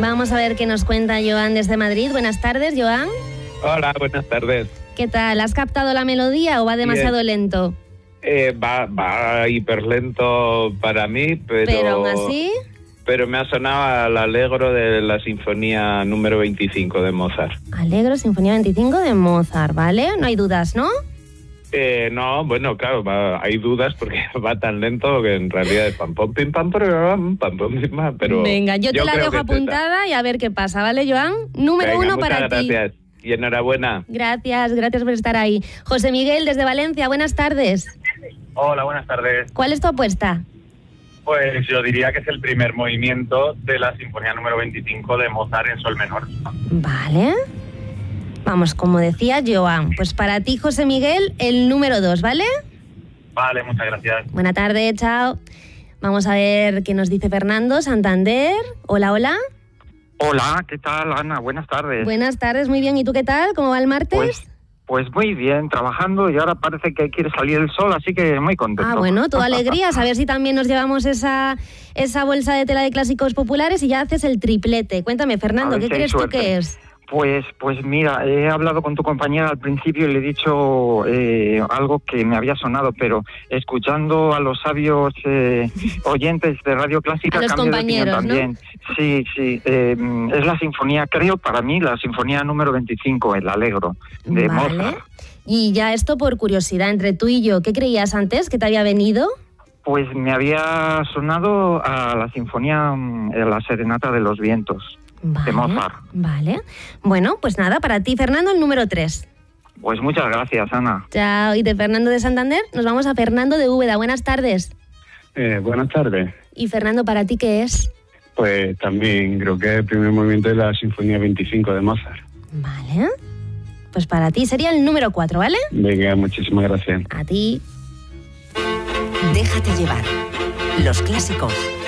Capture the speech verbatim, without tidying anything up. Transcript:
Vamos a ver qué nos cuenta Joan desde Madrid. Buenas tardes, Joan. Hola, buenas tardes. ¿Qué tal? ¿Has captado la melodía o va demasiado Bien. lento? Eh, va, va hiper lento para mí, pero... Pero aún así... Pero me ha sonado al Allegro de la Sinfonía número veinticinco de Mozart. Allegro, Sinfonía veinticinco de Mozart, ¿vale? No hay dudas, ¿no? Eh, no, bueno, claro, va, hay dudas porque va tan lento que en realidad es pam, pam, pim, pam, pam, pam, pam, pim, pam, pero... Venga, yo te yo la creo dejo que apuntada y a ver qué pasa, ¿vale, Joan? Número Venga, uno muchas para ti. gracias. Y enhorabuena. Gracias, gracias por estar ahí. José Miguel, desde Valencia, buenas tardes. Hola, buenas tardes. ¿Cuál es tu apuesta? Pues yo diría que es el primer movimiento de la Sinfonía número veinticinco de Mozart en sol menor. Vale. Vamos, como decía Joan, pues para ti, José Miguel, el número dos, ¿vale? Vale, muchas gracias. Buena tarde, chao. Vamos a ver qué nos dice Fernando, Santander. Hola, hola. Hola, ¿qué tal, Ana? Buenas tardes. Buenas tardes, muy bien. ¿Y tú qué tal? ¿Cómo va el martes? Pues, pues muy bien, trabajando y ahora parece que quiere salir el sol, así que muy contento. Ah, bueno, toda alegría. A ver si también nos llevamos esa, esa bolsa de tela de clásicos populares y ya haces el triplete. Cuéntame, Fernando, ¿qué si crees tú que es? Pues, pues mira, he hablado con tu compañera al principio y le he dicho eh, algo que me había sonado, pero escuchando a los sabios eh, oyentes de Radio Clásica, a los cambio de opinión compañeros, también. ¿no? Sí, sí, eh, es la sinfonía, creo, para mí, la sinfonía número veinticinco, el Allegro, de Vale. Mozart. Y ya esto por curiosidad, entre tú y yo, ¿qué creías antes? ¿Que te había venido? Pues me había sonado a la sinfonía, eh, la Serenata de los Vientos. Vale, de Mozart. Vale. Bueno, pues nada, para ti, Fernando, el número tres. Pues muchas gracias, Ana. Chao. Y de Fernando de Santander nos vamos a Fernando de Úbeda. Buenas tardes. Eh, buenas tardes. Y Fernando, ¿para ti qué es? Pues también creo que es el primer movimiento de la Sinfonía veinticinco de Mozart. Vale. Pues para ti sería el número cuatro, ¿vale? Venga, muchísimas gracias. A ti. Déjate llevar. Los clásicos